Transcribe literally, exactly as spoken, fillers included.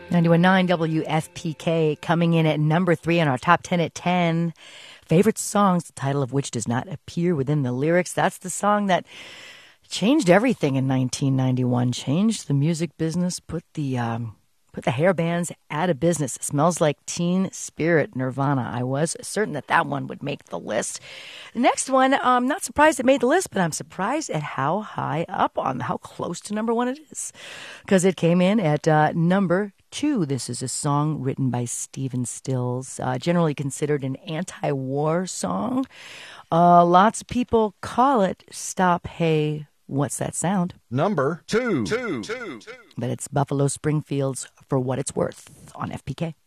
ninety-one point nine W F P K coming in at number three on our top ten at ten. Favorite songs, the title of which does not appear within the lyrics. That's the song that changed everything in nineteen ninety-one. Changed the music business, put the um, put the hair bands out of business. It Smells Like Teen Spirit, Nirvana. I was certain that that one would make the list. The next one, I'm not surprised it made the list, but I'm surprised at how high up on, how close to number one it is. Because it came in at uh, number two. This is a song written by Stephen Stills, uh, generally considered an anti-war song. Uh, lots of people call it Stop, Hey, What's That Sound? Number two. Two. Two. But it's Buffalo Springfield's For What It's Worth on F P K.